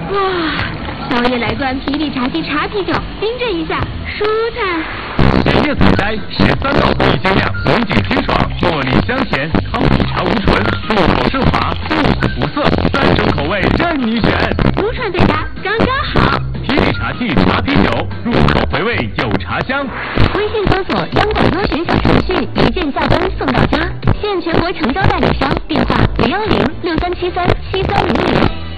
哇，宵夜来罐霹雳茶记茶啤酒，冰镇一下，舒坦。 深夜采摘13道工艺精酿，浓紧清爽，茉莉香甜，康普茶无醇，入口顺滑，不苦不涩，3种口味任你选， 撸串对搭刚刚好。 霹雳茶记茶啤酒，入口回味有茶香。 微信搜索央广优选小程序，一键下单送到家，现全国成交代理商，电话5106373。